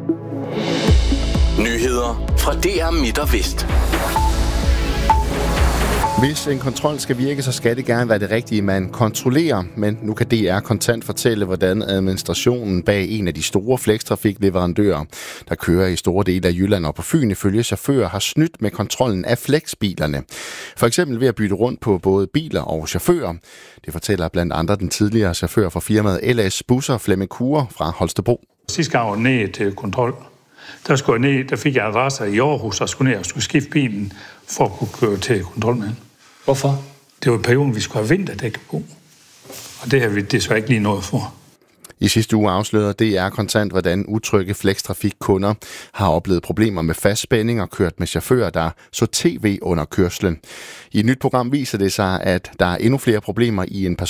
Nyheder fra DR Midt og Vest. Hvis en kontrol skal virke, så skal det gerne være det rigtige, man kontrollerer. Men nu kan DR Kontant fortælle, hvordan administrationen bag en af de store flextrafikleverandører, der kører i store dele af Jylland og på Fyn, ifølge chauffører, har snydt med kontrollen af flexbilerne. For eksempel ved at bytte rundt på både biler og chauffører. Det fortæller blandt andre den tidligere chauffør for firmaet LS Busser, Flemming Kure fra Holstebro. Sidste gang var ned til kontrol. Der fik jeg adresser i Aarhus og skulle ned og skulle skifte bilen for at kunne køre til kontrol med den. Hvorfor? Det var perioden, vi skulle have vinterdæk på. Og det har vi desværre ikke lige noget for. I sidste uge afslørede DR Kontant, hvordan utrygge flextrafikkunder har oplevet problemer med fastspænding og kørt med chauffører, der så tv under kørslen. I et nyt program viser det sig, at der er endnu flere problemer i en